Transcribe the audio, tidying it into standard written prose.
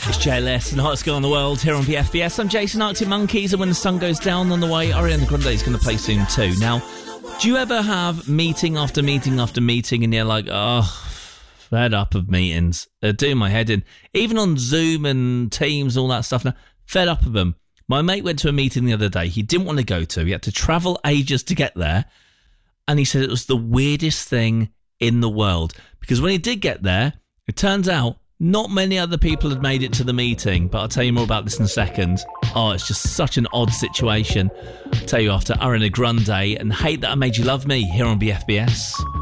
It's JLS and Hottest Girl in the World here on BFBS. I'm Jason, Arctic Monkeys, and when the sun goes down on the way, Ariana Grande is going to play soon too. Now, do you ever have meeting after meeting after meeting and you're like, oh, fed up of meetings? They're doing my head in. Even on Zoom and Teams, all that stuff now, fed up of them. My mate went to a meeting the other day he didn't want to go to. He had to travel ages to get there. And he said it was the weirdest thing in the world. Because when he did get there, it turns out not many other people had made it to the meeting, but I'll tell you more about this in a second. Oh, it's just such an odd situation. I'll tell you after Ariana Grande and Hate That I Made You Love Me here on BFBS.